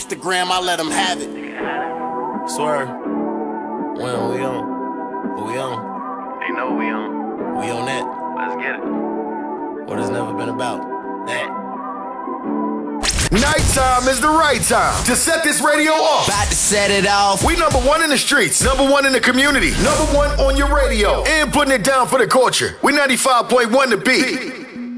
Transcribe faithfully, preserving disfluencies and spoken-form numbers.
Instagram, I let them have it. Swear. When we on? What we on? They know we on. We on that. Let's get it. What it's never been about. That. Nighttime is the right time to set this radio off. About to set it off. We number one in the streets, number one in the community, number one on your radio, and putting it down for the culture. We ninety-five point one The Beat.